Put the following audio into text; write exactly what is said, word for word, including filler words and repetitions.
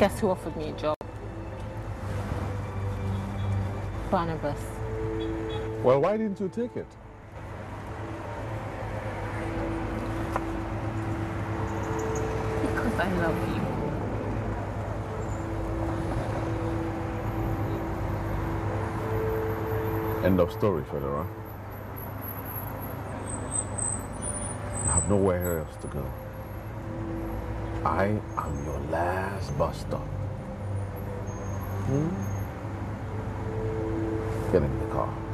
Guess who offered me a job? Barnabas. Well, why didn't you take it? Because I love you. End of story, Fedora. I have nowhere else to go. I am your last bus stop. Hmm? Get in the car.